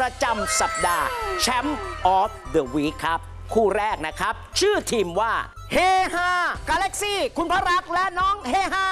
ประจำสัปดาห์แชมป์ออฟเดอะวีคครับคู่แรกนะครับชื่อทีมว่าเฮฮากาแล็กซี่คุณพระรักและน้องเฮฮา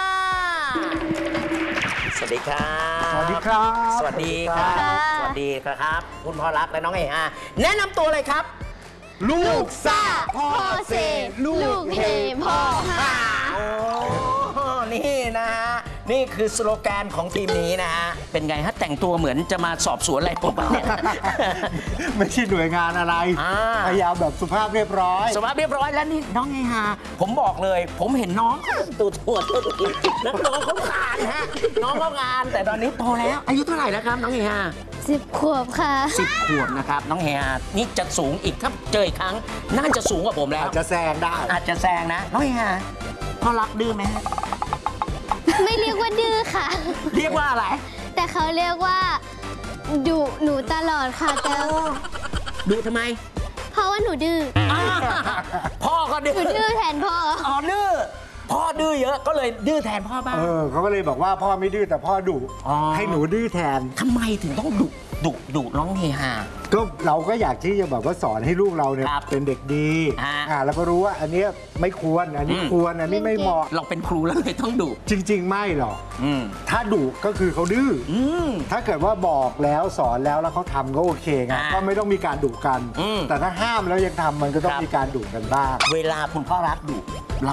สวัสดีครับสวัสดีครับสวัสดีครับสวัสดีครับคุณพระรักและน้องเฮฮาแนะนำตัวเลยครับลูกซ่าพ่อเซลูกเฮพ่อฮาโอ้นี่นะฮะนี่คือสโลแกนของทีมนี้นะฮะเป็นไงฮะแต่งตัวเหมือนจะมาสอบสวนอะไรผมเนี่ยไม่ใช่หน่วยงานอะไรพยายามแบบสุภาพเรียบร้อยสุภาพเรียบร้อยแล้วนี่น้องเฮฮาผมบอกเลยผมเห็นน้องตัวถ่วตัวจิกนะน้องเขางานฮะน้องเขางานแต่ตอนนี้โตแล้วอายุเท่าไหร่แล้วครับน้องเฮฮา 10 ขวบค่ะ 10 ขวบนะครับน้องเฮฮานี่จะสูงอีกถ้าเจออีกครั้งน่าจะสูงกว่าผมแล้วอาจจะแซงได้อาจจะแซงนะน้องเฮฮาพ่อรักดื้อไหมฮะไม่เรียกว่าดื้อค่ะเรียกว่าอะไรแต่เขาเรียกว่าดุหนูตลอดค่ะแต่ดุทำไมเพราะว่าหนูดื้อพ่อก็ดื้อหนูดื้อแทนพ่ออ๋อดื้อพ่อดื้อเยอะก็เลยดื้อแทนพ่อบ้างเขาก็เลยบอกว่าพ่อไม่ดื้อแต่พ่อดุให้หนูดื้อแทนทำไมถึงต้องดุน้องเฮฮาก็เราก็อยากที่จะแบบว่าสอนให้ลูกเราเนี่ยเป็นเด็กดีแล้วก็รู้ว่าอันนี้ไม่ควรอันนี้ควรอันนี้ไม่เหมาะเราเป็นครูแล้วเลยต้องดุจริงๆไม่หรอกถ้าดุก็คือเขาดื้อถ้าเกิดว่าบอกแล้วสอนแล้วเขาทำก็โอเคไงก็ไม่ต้องมีการดุกันแต่ถ้าห้ามแล้วยังทำมันก็ต้องมีการดุกันบ้างเวลาคุณพ่อรักดุ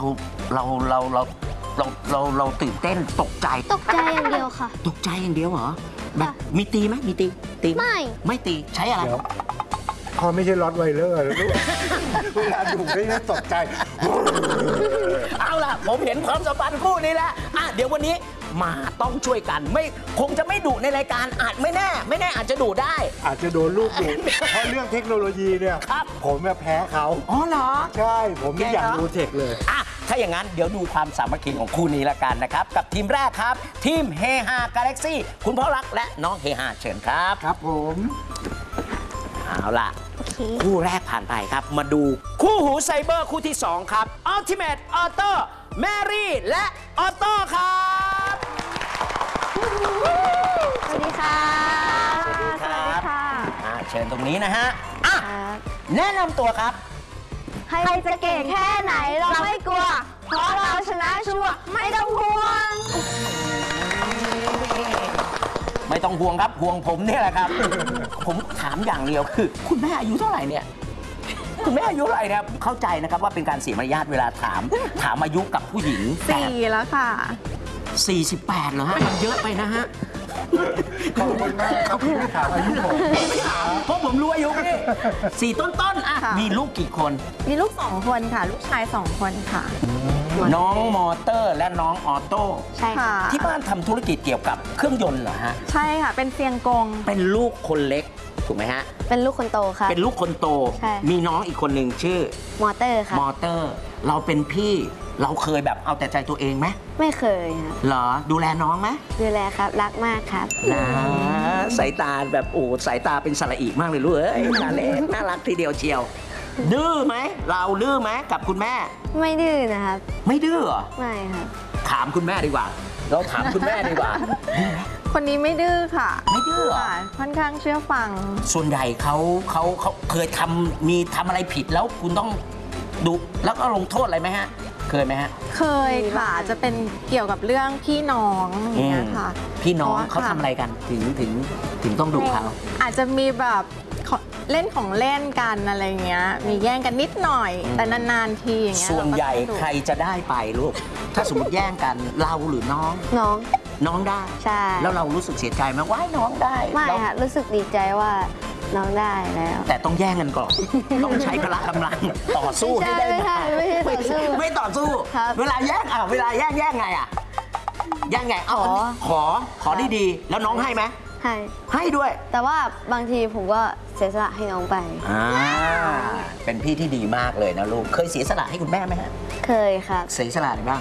เราตื่นเต้นตกใจอย่างเดียวค่ะตกใจอย่างเดียวเหรอแบบมีตีไหมมีตีไม่ตีใช้อะไรพอไม่ใช่ล็อตไวเลอร์ลูกเวลาดุไม่ได้ตกใจเอาล่ะผมเห็นความสัมพันธ์คู่นี้แล้วเดี๋ยววันนี้มาต้องช่วยกันไม่คงจะไม่ดุในรายการอาจไม่แน่อาจจะดุได้อาจจะโดนลูกดุเพราะเรื่องเทคโนโลยีเนี่ยผมแพ้เขาอ๋อเหรอใช่ผมไม่อยากดูเทคเลยถ้าอย่างนั้นเดี๋ยวดูความสามัคคีของคู่นี้ละกันนะครับกับทีมแรกครับทีมเฮฮากาแล็กซี่คุณพ่อรักและน้องเฮฮาเชิญครับครับผมเอาล่ะคู่แรกผ่านไปครับมาดูคู่หูไซเบอร์คู่ที่2ครับ Ultimate Auto แมรี่และออโต้ครับสวัสดีค่ะสวัสดีครับเชิญตรงนี้นะฮะแนะนำตัวครับใครจะเก่งแค่ไหนเราไม่กลัวเพราะเราชนะชัวร์ไม่ต้องห่วงไม่ต้องห่วงครับห่วงผมนี่แหละครับ ผมถามอย่างเดียวคือคุณแม่อายุเท่าไหร่เนี่ยคุณแม่อายุเท่าไหร่ครับเข้าใจนะครับว่าเป็นการเสียมารยาทเวลาถามอายุกับผู้หญิง 4แล้วค่ะ 48เหรอฮะมันเยอะไปนะฮะเขาไม่ถามอายุผมเพราะผมรู้อายุพี่4 ต้นมีลูกกี่คนมีลูก2 คนค่ะลูกชาย2 คนค่ะน้องมอเตอร์และน้องออโต้ใช่ค่ะที่บ้านทำธุรกิจเกี่ยวกับเครื่องยนต์เหรอฮะใช่ค่ะเป็นเซียงกงเป็นลูกคนเล็กถูกไหมฮะเป็นลูกคนโตค่ะเป็นลูกคนโตมีน้องอีกคนหนึ่งชื่อมอเตอร์ค่ะมอเตอร์เราเป็นพี่เราเคยแบบเอาแต่ใจตัวเองไหมไม่เคยค่ะเหรอดูแลน้องไหมดูแลครับรักมากครับสายตาแบบสายตาเป็นสระอีมากเลยลูกตาเล็กน่ารักทีเดียวเชียวดื้อไหมเราดื้อไหมกับคุณแม่ไม่ดื้อนะครับไม่ดื้อเหรอไม่ครับถามคุณแม่ดีกว่าเราถามคุณแม่ดีกว่าคนนี้ไม่ดื้อค่ะไม่ดื้อค่อนข้างเชื่อฟังส่วนใหญ่เขาเคยทำอะไรผิดแล้วคุณต้องดุแล้วก็ลงโทษอะไรไหมฮะเคยไหมฮะเคยค่ะจะเป็นเกี่ยวกับเรื่องพี่น้องอย่างเงี้ยค่ะพี่น้องเขาทำอะไรกันถึงต้องดุเขาอาจจะมีแบบเล่นของเล่นกันอะไรเงี้ยมีแย่งกันนิดหน่อยแต่นานๆทีอย่างเงี้ยส่วนใหญ่ใครจะได้ไปลูกถ้าสมมติแย่งกันเราหรือน้องได้ใช่แล้วเรารู้สึกเสียใจไหมว่าน้องได้ไม่ค่ะรู้สึกดีใจว่าน้องได้แล้วแต่ต้องแย่งกันก่อนต้องใช้พละกำลังต่อสู้ให้ได้ไม่ต่อสู้เวลาแย่งแย่งไงแย่งไงขอดีๆแล้วน้องให้ไหมให้ด้วยแต่ว่าบางทีผมก็เสียสละให้น้องไปเป็นพี่ที่ดีมากเลยนะลูกเคยเสียสละให้คุณแม่ไหมฮะเคยครับเสียสละอะไรบ้าง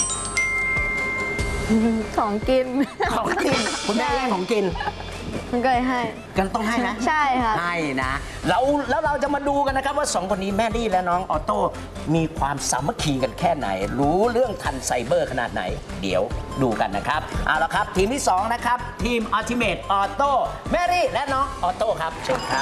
ของกินคุณแม่แย่งของกินมันก็ให้กันต้องให้นะใช่ค่ะให้นะแล้วเราจะมาดูกันนะครับว่า2 คนนี้แม่ลี่และน้องออโต้มีความสามัคคีกันแค่ไหนรู้เรื่องทันไซเบอร์ขนาดไหนเดี๋ยวดูกันนะครับเอาละครับทีมที่2นะครับทีม Ultimate Auto แม่ลี่และน้องออโต้ครับเชิญครับ